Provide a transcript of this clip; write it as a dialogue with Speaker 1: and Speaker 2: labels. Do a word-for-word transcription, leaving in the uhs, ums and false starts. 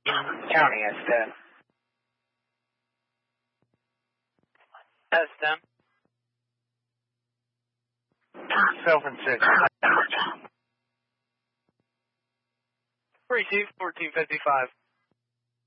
Speaker 1: County S ten.
Speaker 2: S ten.
Speaker 1: Seven six.
Speaker 2: Receive fourteen fifty-five.